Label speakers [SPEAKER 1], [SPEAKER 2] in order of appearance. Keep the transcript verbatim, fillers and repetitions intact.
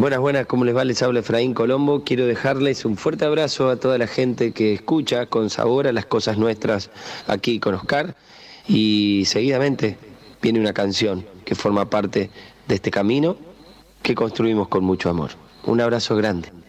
[SPEAKER 1] Buenas, buenas, ¿cómo les va? Les habla Efraín Colombo. Quiero dejarles un fuerte abrazo a toda la gente que escucha con sabor a las cosas nuestras aquí con Oscar. Y seguidamente viene una canción que forma parte de este camino que construimos con mucho amor. Un abrazo grande.